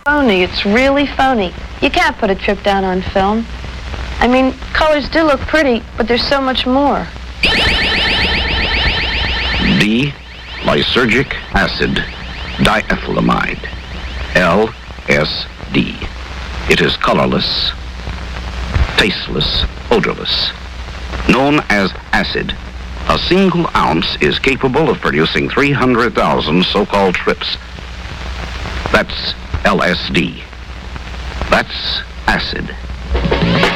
phony. It's really phony. You can't put a trip down on film. I mean, colors do look pretty, but there's so much more. D. Lysergic acid diethylamide. LSD. It is colorless, tasteless, odorless. Known as acid, a single ounce is capable of producing 300,000 so-called trips. That's LSD. That's acid.